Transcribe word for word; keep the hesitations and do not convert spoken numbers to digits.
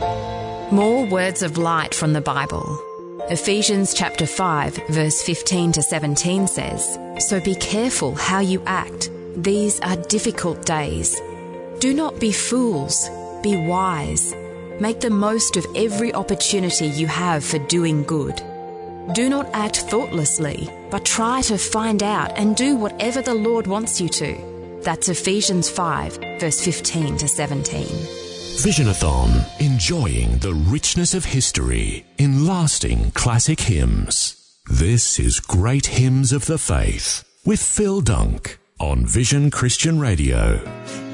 More words of light from the Bible. Ephesians chapter five, verse fifteen to seventeen says, "So be careful how you act. These are difficult days. Do not be fools. Be wise. Make the most of every opportunity you have for doing good. Do not act thoughtlessly, but try to find out and do whatever the Lord wants you to." That's Ephesians five, verse fifteen to seventeen. Visionathon, enjoying the richness of history in lasting classic hymns. This is Great Hymns of the Faith with Phil Dunk on Vision Christian Radio.